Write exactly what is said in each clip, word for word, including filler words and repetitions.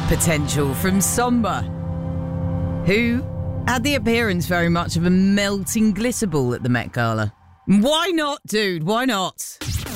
potential from Somber, who had the appearance very much of a melting glitter ball at the Met Gala. Why not, dude? Why not?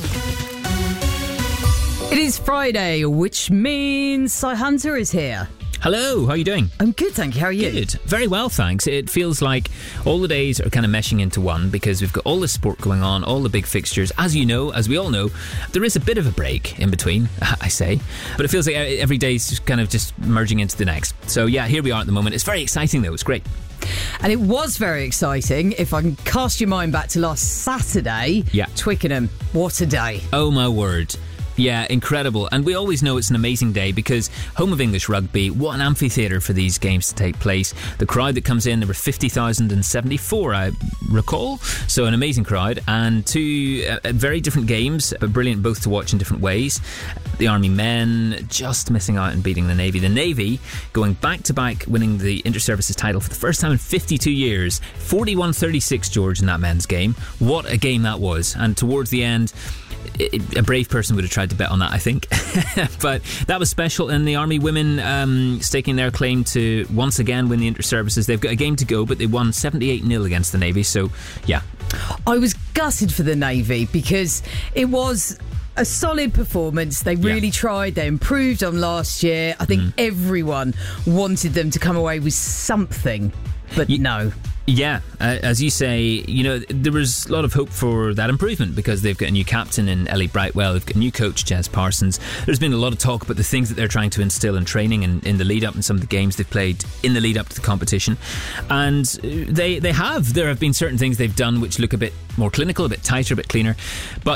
It is Friday, which means Cy Hunter is here. Hello, how are you doing? I'm good, thank you. How are you? Good. Very well, thanks. It feels like all the days are kind of meshing into one because we've got all the sport going on, all the big fixtures. As you know, as we all know, there is a bit of a break in between, I say. But it feels like every day is just kind of just merging into the next. So yeah, here we are at the moment. It's very exciting though, it's great. And it was very exciting. If I can cast your mind back to last Saturday, yeah. Twickenham, what a day. Oh my word. Yeah, incredible. And we always know it's an amazing day because home of English rugby, what an amphitheatre for these games to take place. The crowd that comes in, there were fifty thousand seventy-four, I recall. So an amazing crowd and two uh, very different games, but brilliant both to watch in different ways. The Army men just missing out and beating the Navy. The Navy going back-to-back, winning the Inter-Services title for the first time in fifty-two years. forty-one thirty-six, George, in that men's game. What a game that was. And towards the end, It, a brave person would have tried to bet on that, I think. But that was special. And the Army women um, staking their claim to once again win the Inter-Services. They've got a game to go, but they won seventy-eight nil against the Navy. So, yeah. I was gutted for the Navy because it was a solid performance. They really yeah. tried. They improved on last year. I think mm. everyone wanted them to come away with something, but y- no. Yeah, uh, as you say, you know, there was a lot of hope for that improvement because they've got a new captain in Ellie Brightwell, they've got a new coach, Jez Parsons. There's been a lot of talk about the things that they're trying to instill in training and in the lead up and some of the games they've played in the lead up to the competition. And they, they have. There have been certain things they've done which look a bit more clinical, a bit tighter, a bit cleaner. But